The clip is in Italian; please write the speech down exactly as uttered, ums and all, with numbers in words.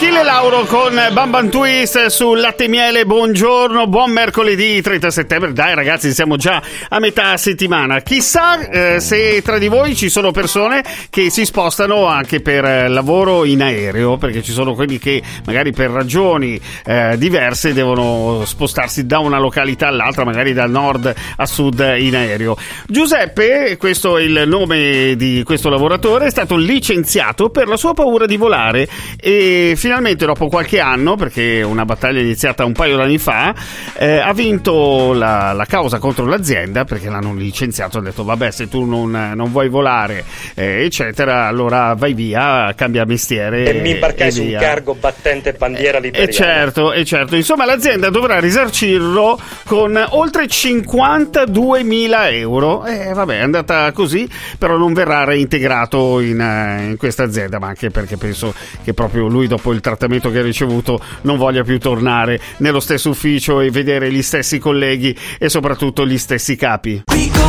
Achille Lauro con Bamban Twist su Latte e Miele. Buongiorno, buon mercoledì trenta settembre. Dai ragazzi, siamo già a metà settimana. Chissà eh, se tra di voi ci sono persone che si spostano anche per eh, lavoro in aereo, perché ci sono quelli che magari per ragioni eh, diverse devono spostarsi da una località all'altra, magari dal nord a sud in aereo. Giuseppe, questo è il nome di questo lavoratore, è stato licenziato per la sua paura di volare e finalmente dopo qualche anno, perché una battaglia iniziata un paio d'anni fa, eh, ha vinto la, la causa contro l'azienda, perché l'hanno licenziato. Ha detto vabbè, se tu non, non vuoi volare eh, eccetera, allora vai via, cambia mestiere e mi imbarcai su un via. cargo battente bandiera liberiana. E certo, e certo, insomma l'azienda dovrà risarcirlo con oltre cinquantaduemila euro. E eh, vabbè, è andata così, però non verrà reintegrato in, in questa azienda, ma anche perché penso che proprio lui, dopo il trattamento che ha ricevuto, non voglia più tornare nello stesso ufficio e vedere gli stessi colleghi e soprattutto gli stessi capi.